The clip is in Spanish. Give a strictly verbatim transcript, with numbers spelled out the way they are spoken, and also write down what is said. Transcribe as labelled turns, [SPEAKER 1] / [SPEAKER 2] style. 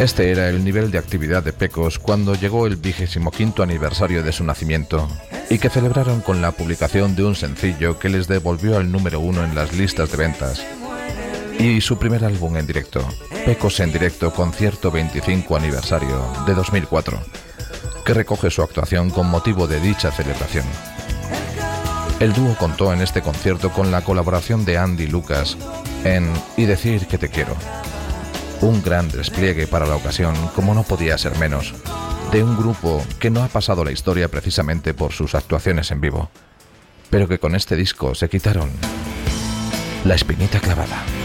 [SPEAKER 1] Este era el nivel de actividad de Pecos cuando llegó el vigésimo quinto aniversario de su nacimiento, y que celebraron con la publicación de un sencillo que les devolvió al número uno en las listas de ventas, y su primer álbum en directo, Pecos en Directo Concierto veinticinco Aniversario de dos mil cuatro, que recoge su actuación con motivo de dicha celebración. El dúo contó en este concierto con la colaboración de Andy Lucas en Y decir que te quiero, un gran despliegue para la ocasión, como no podía ser menos, de un grupo que no ha pasado la historia precisamente por sus actuaciones en vivo, pero que con este disco se quitaron la espinita clavada.